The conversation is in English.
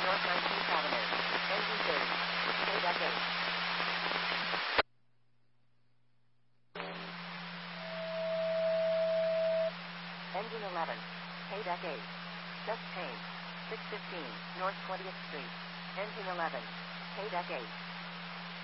North 19th Avenue. Engine 30. Payback 8. Engine 11. Payback 8. Just Payne. 615 North 20th Street. Engine 11. Payback 8.